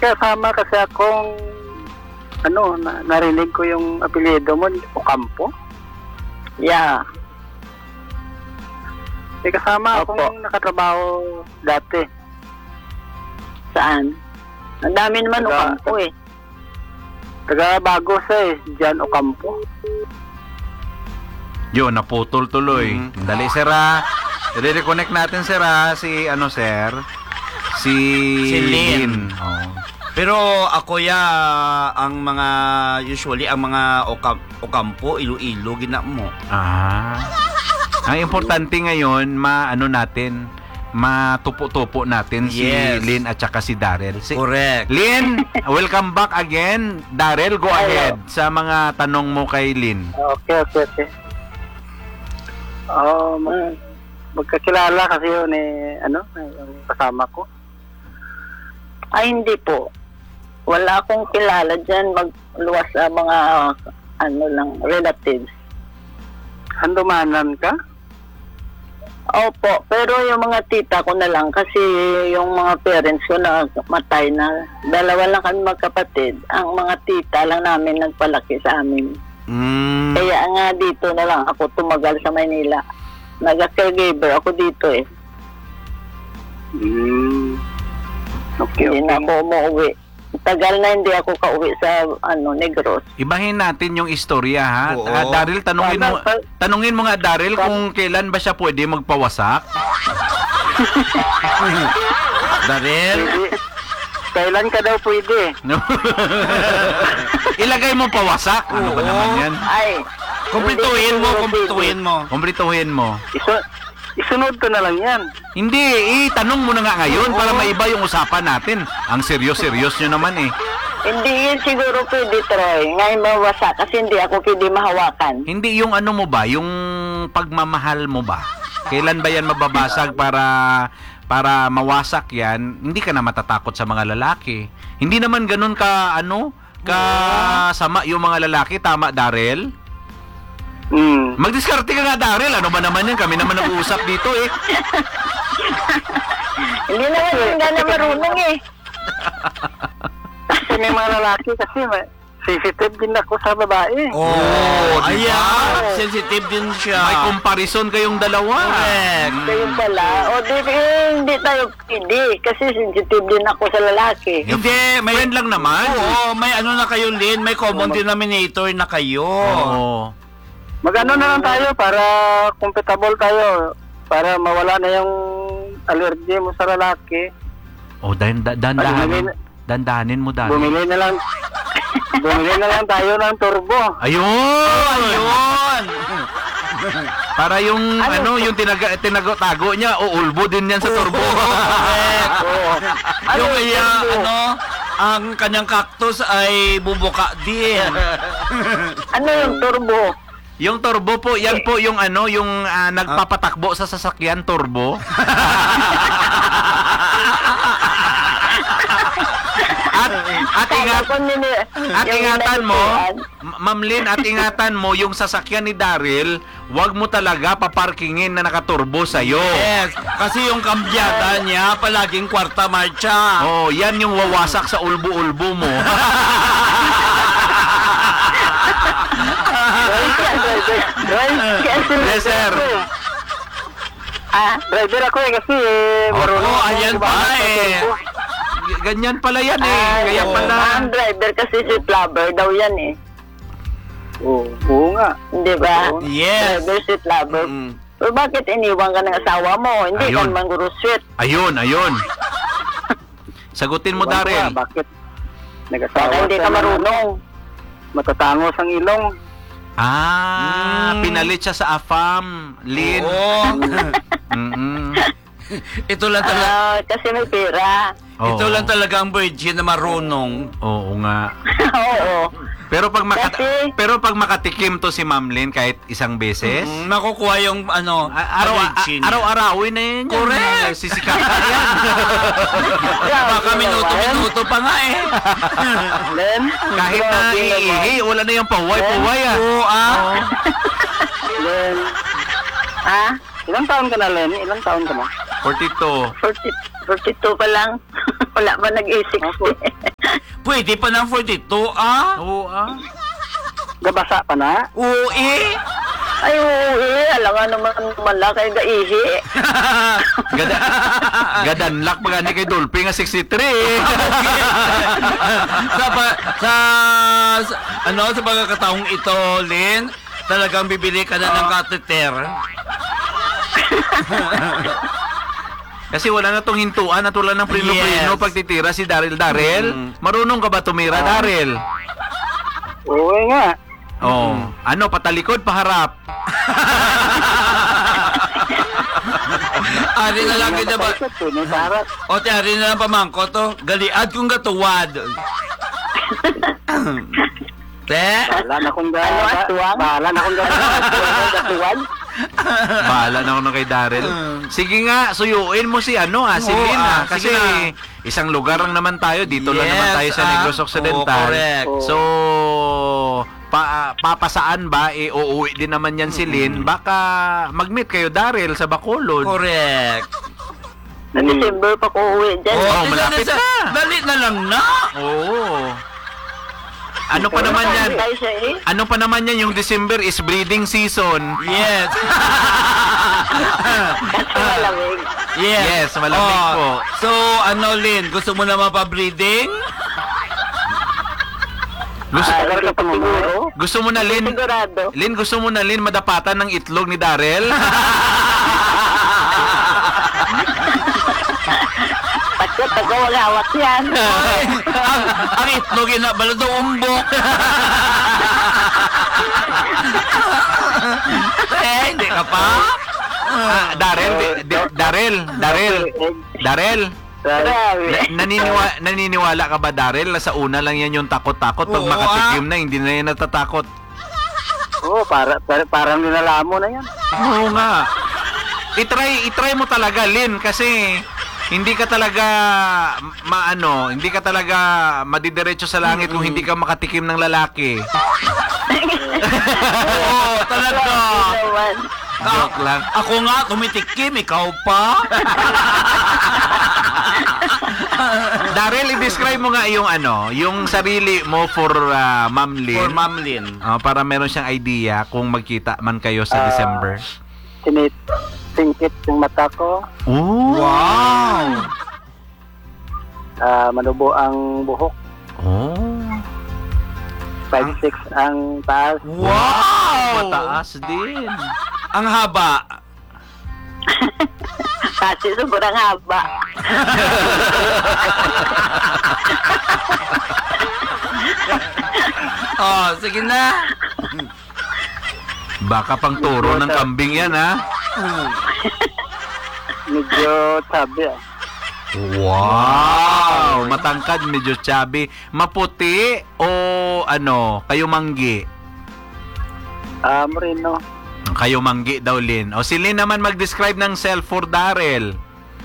kasama kasi akong narinig ko yung apelyido mo, Ocampo. Yeah. May kasama Opo. akong nakatrabaho dati. Saan? Ang dami naman Taga- Ocampo eh. Taga bago siya John Ocampo. Yun, naputol tuloy. Dali, sir, i-reconnect natin, sir, si sir? Si Lynn. Oh. Pero ako ang mga usually ang mga Ocampo, Iloilo gina mo. Ang importante ngayon, matupo-tupo natin si Yes. Lynn at saka si Darrell. Correct. Lynn, welcome back again. Darrell, go ahead sa mga tanong mo kay Lynn. Okay. Magkakilala kasi yun yung kasama ko. Ay, hindi po. Wala akong kilala dyan magluwas sa mga relatives. Handumanan ka? Opo, pero yung mga tita ko na lang kasi yung mga parents ko na matay na. Dalawa lang kami magkapatid. Ang mga tita lang namin nagpalaki sa amin. Kaya nga dito na lang ako tumagal sa Maynila. Nag-caregiver ako dito eh. Okay. Hindi na ako umuwi. Tagal na hindi ako kauwi sa Negros. Ibahin natin yung istorya, ha? Oo. Darrell, tanungin mo nga, Darrell, kung kailan ba siya pwede magpawasak? Darrell, Kailan ka daw pwede? Ilagay mo pawasak. Ano ba Oo. naman yan? Ay, kumpletuhin mo. Kumpletuhin mo. Isunod ko na lang yan. Hindi, tanong mo na nga ngayon para maiba yung usapan natin. Ang serious nyo naman eh. hindi yun siguro pwede, Troy. Ngayon mawasa kasi hindi ako pwede mahawakan. Hindi yung ano mo ba, yung pagmamahal mo ba? Kailan ba yan mababasag para mawasak yan? Hindi ka na matatakot sa mga lalaki. Hindi naman ganun ka sama yung mga lalaki, tama, Darrell? Magdiskarte ka nga, Darrell. Ano ba naman yan? Kami naman nag-uusap dito eh. Hindi naman yung na marunong eh. Kasi may mga lalaki kasi sensitive din ako sa babae. Di ba? Sensitive din siya. May comparison kayong dalawa. Correct. Kayo pala. Hindi tayo pwede. Kasi sensitive din ako sa lalaki. Hindi, may Friend lang naman. Oo, may na kayo, Lynn, may common denominator na kayo. Oo. Mag-ano na lang tayo para compatible tayo. Para mawala na yung allergy mo sa lalaki. Dandahanin mo, Darrell. Bumili na lang tayo ng turbo. Ayun! Para yung yung tago niya, ulbo din yan sa turbo. Yung ang kanyang cactus ay bubuka din. Ano yung turbo? Yung turbo po, yan po yung yung nagpapatakbo sa sasakyan, turbo. At ingatan mo, Ma'am Lynn, ingatan mo yung sasakyan ni Darrell, wag mo talaga paparkingin na nakaturbo sa'yo. Yes, kasi yung kambyada niya palaging kwarta marcha. Oh, yan yung wawasak sa ulbo-ulbo mo. Yes, sir. Driver ako kasi Ayan pala eh. Ganyan pala yan eh. Kaya pala. Ang driver kasi si Lover daw yan eh. Oo nga. Hindi ba? Yes. Driver si Lover. Pero bakit iniwan ka ng asawa mo? Hindi ka Ayun. naman guru sweet. Ayun. Sagutin mo, Darrell. Bakit? Baka Nag-asawa hindi ka siya na marunong. matatangos ang ilong. Pinalit siya sa AFAM, Lynn. Oo. Ito lang talaga. Kasi may pera. Ito lang talaga ang virgin na marunong. Oo nga. Oo. Pero pag Kasi- pag makatikim to si Ma'am Lynn kahit isang beses, Makukuha yung virgin. araw-arawin na yun. Correct. Sisikatan yan. Baka minuto-minuto pa nga eh. Len? Kahit na iihi, wala na yung pahuway-pahuway ah. Len? Ha? Ilang taon ka na, Len? Ilang taon ka na? 42. 42 pa lang. Wala pa nag-isip. Pwede pa ng 42, ah? Oo, Gabasa pa na? Oo, eh. Ay, oo, alam nga naman malaki gaihi. Gada, gadanlak pa gani kay Dolphy nga 63 eh. Sa pagkakataong ito, Lin, talagang bibili ka na ng catheter. Kasi wala na tong hintuan at wala ng prino-prino Yes. pagtitira si Daryl. Marunong ka ba tumira, Daryl? Oo nga. Oh. Ano, patalikod, paharap? Ari na lang kita ba? Sarap. O, ari na lang pamangko to. Galiad kong gatuwad. Te? Bahala na kung aswang? Bahala na kung gatuwan. Bahala na ako na kay Daryl. Sige nga, suyuin mo si si Oo, Lynn sige Kasi na. isang lugar lang naman tayo. Dito lang Yes, naman tayo sa Negros Occidental. correct. So, papasaan ba? Uuwi din naman yan si Lynn. Baka mag-meet kayo, Daryl, sa Bacolod. Correct. Na December pa ko uwi dyan. Oh, di malapit na. na. Dali na lang na. Oo. Ano pa naman yan? Tayo siya eh. Ano pa naman yan? Yung December is breeding season. Yes. Kasi malamig. Yes, malamig po. So, Lynn, gusto mo na mapabreeding? Gusto mo na, Lynn? Sigurado. Lynn, gusto mo na, Lynn, madapatan ng itlog ni Daryl? Takot ako mag-awat yan. ang itlog na balad ng umbok. Hindi ka pa? Daryl. Grabe. Naniniwala ka ba, Daryl, na sa una lang yan yung takot-takot? Pag Oo, makatikim na, hindi na yan natatakot. Oo, parang nilalamo na yan. Oo nga. I-try mo talaga, Lynn, kasi hindi ka talaga hindi ka talaga madidiretso sa langit kung hindi ka makatikim ng lalaki. Oo, talaga. Naman. Joke lang. Ako nga, tumitikim, ikaw pa. Daryl, i-describe mo nga yung sarili mo for Ma'am Lynn. For Ma'am Lynn. Para meron siyang idea kung magkita man kayo sa December. Singkit yung mata ko. Oh. Wow! Malubo ang buhok. Oh. 5'6" ang taas. Wow! Mataas din. Ang haba. Kasi sobrang haba. Oh, sige na. Baka pang turo ng kambing yan, ha? Medyo chubby ah. Wow! Matangkad, medyo chubby. Maputi o kayo manggi? Moreno. Kayo manggi daw, Lynn. O si Lynn naman mag-describe ng self for Daryl.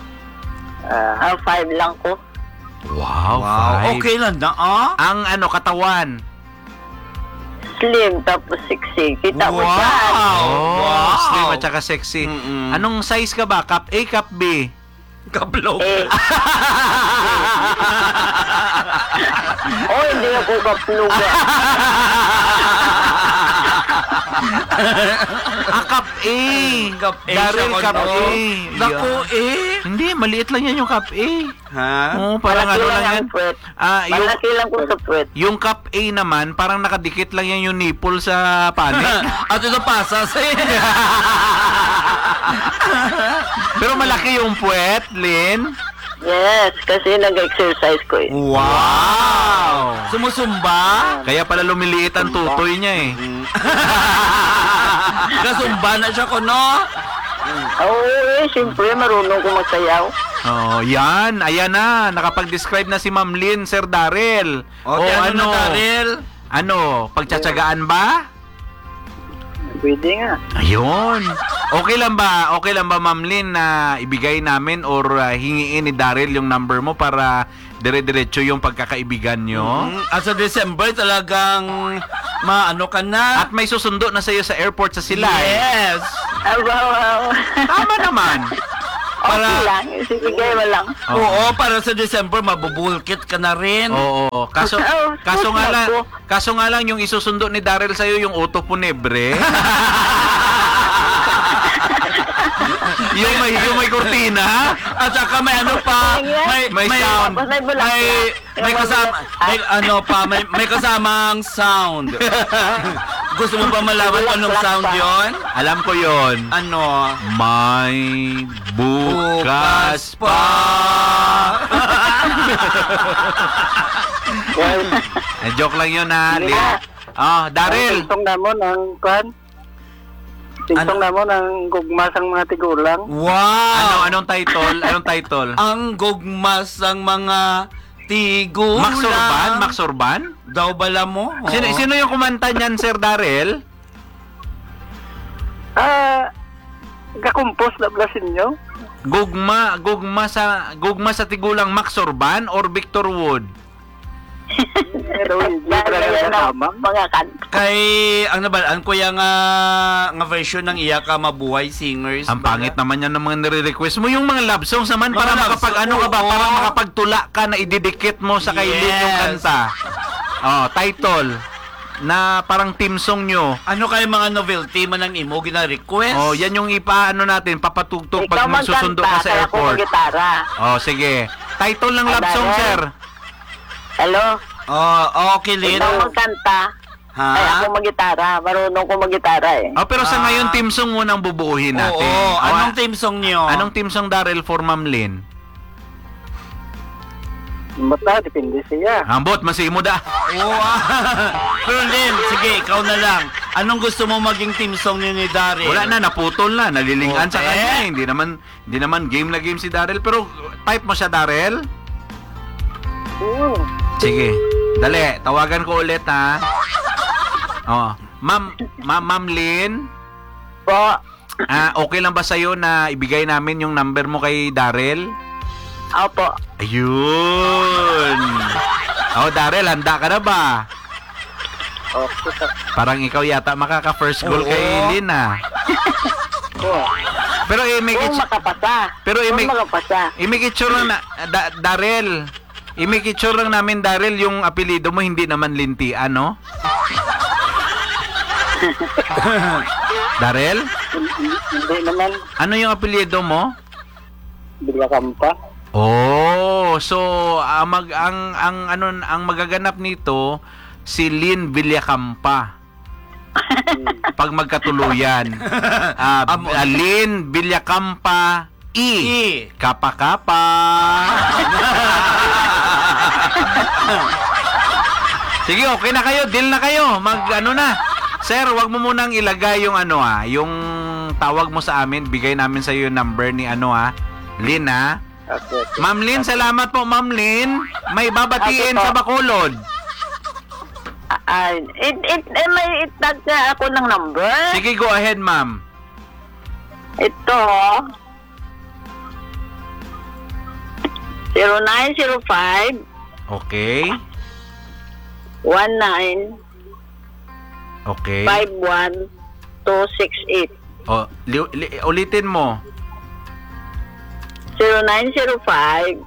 5 lang ko. Wow, five. Okay lang na, ah? Ang katawan. Slim, tapos sexy. Kita mo siya. Oh, Wow. slim at saka sexy. Mm-mm. Anong size ka ba? Cup A, cup B? Kablog. Eh. Hindi ako kapluga. Cup A. Cup A Daryl, siya, cup ano? A. Naku, Hindi, maliit lang yan yung cup A. Ha? Oo, parang Malaki lang yan. ang puwet. Yung, Malaki lang ko sa puwet. yung cup A naman, parang nakadikit lang yan yung nipple sa panik. At ito pasas eh. Pero malaki yung puwet, Lynn. Yes, kasi nag-exercise ko eh. Wow! Sumusumba? Kaya pala lumiliit ang tutoy niya eh. Kasumba na siya ko, no? Siyempre, marunong ko magsayaw. Oh, yan. Ayan na. Nakapag-describe na si Ma'am Lynn, Sir Daryl. Okay, ano na, Daryl? Pagtsatsagaan ba? Pwede nga. Ayun. Okay lang ba, Ma'am Lynn, na ibigay namin or hingiin ni Daryl yung number mo para dire-diretso yung pagkakaibigan nyo? At sa December talagang maano ka na. At may susundo na sa'yo sa airport sa Silay. Yes. Wow. Tama naman. Okay lang, isibigay mo lang. Oo, para sa December mabubulkit ka na rin. Oo, kaso kaso nga lang yung isusundo ni Daryl sa yung Auto Funebre. yung may kurtina At saka may ano pa, may sound. Tapos may bulak may kasama, may kasamang sound. Gusto mo ba malaman kung anong sound yon? Alam ko yon. Ano? May bukas pa. Joke lang yun ha. Daryl. Tingsong namon ang kwan. Tingsong namon ang gugmas ang mga tigulang. Wow! Anong title? Anong title? Ang gugmas ang mga tigulang. Max Urban? Daw bala mo? Sino yung kumanta niyan, Sir Daryl? Kakumpos na blasin nyo. Gugma sa tigulang Max Urban or Victor Wood? Pero hindi talaga kasama. Mga kanta. Kay, ang nabalaan ko yung nga version ng Iya Ka Mabuhay Singers. Ang pangit naman yan ng mga nire-request mo. Yung mga love songs naman, Mga para love makapag song, ano ka ba, oo. para makapagtula ka na ididikit mo sa kailin Yes. yung kanta. Title na parang team song nyo. Ano kay mga novelty man ang imo gina-request? Yan yung ipaano natin, papatugtog Ikaw pag magsusundo ka sa kaya ako airport. mag-gitara. Sige. Title ng love song, Daryl. sir. Hello? Okay, Lin. Ikaw magkanta. Ha? Ay, ako mag-gitara. Marunong ko mag-gitara eh. Pero sa ngayon, team song munang bubuuhin natin. Oo, anong team song niyo? Anong team song, Daryl, for Ma'am Lynn? Basta, depende siya. Ambot, masimo da. Pero Lin, sige, ikaw na lang. Anong gusto mo maging team song niyo ni Daryl? Wala na, naputol na, nalilingan sa Okay. kanya. Hindi naman game na game si Daryl. Pero type mo siya, Daryl. Sige, dali, tawagan ko ulit ha. Ma'am Lynn, Po. okay lang ba sa'yo na ibigay namin yung number mo kay Daryl? Opo. Ayun. Daryl, handa ka na ba? Okay. Parang ikaw yata makaka-first goal Oo. kay Lynn ha. Pero Kung makapasa. Pero Kung makapasa. imikitsure lang na, Daryl. Imikitsure lang namin, Daryl, yung apelido mo hindi naman Linti, ano? Daryl? Hindi naman. Ano yung apelido mo? Bilakampa. So ang magaganap nito si Lynn Villacampa. Pag magkatuluyan. Lynn Villacampa E. Kapa-kapa. Sige, okay na kayo. Deal na kayo. Na. Sir, wag mo munang ilagay yung yung tawag mo sa amin. Bigay namin sa iyo yung number ni Lynn ha. Okay. Ma'am Lynn, salamat po, Ma'am Lynn. May babatiin Okay po. sa Bacolod. May itag na ako ng number. Sige, go ahead, ma'am. Ito. 0905 Okay. 19 Okay. 51 268. Ulitin mo. 0905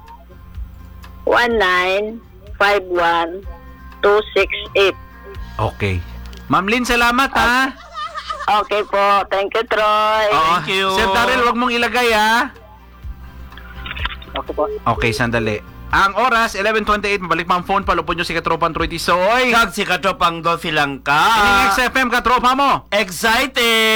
19 51 268. Okay. Ma'am Lynn, salamat ha. Okay po. Thank you, Troy. Thank you. Sir Daryl, wag mong ilagay ha. Okay po. Okay, sandali. Ang oras, 11:28. Mabalik pa ang phone. Palupon nyo si Katropang Troy Tisoy. Kag si Katropang Dolphy lang ka. Ining XFM, Katropa mo. Excited!